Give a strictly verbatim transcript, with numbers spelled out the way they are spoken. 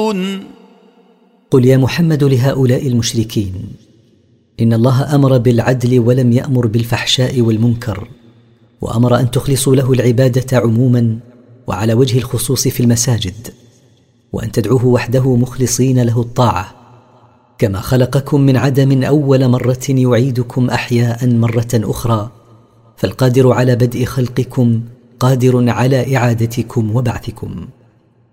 تعدلون قل يا محمد لهؤلاء المشركين: إن الله أمر بالعدل ولم يأمر بالفحشاء والمنكر، وأمر أن تخلصوا له العبادة عموما وعلى وجه الخصوص في المساجد، وأن تدعوه وحده مخلصين له الطاعة، كما خلقكم من عدم أول مرة يعيدكم أحياء مرة أخرى، فالقادر على بدء خلقكم قادر على إعادتكم وبعثكم.